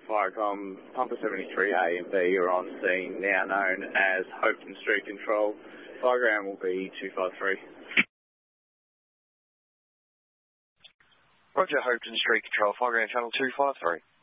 Firecom, Pumper 73A and B are on scene, now known as Hopeton Street Control. Fireground will be 253. Roger, Hopeton Street Control, Fireground Channel 253.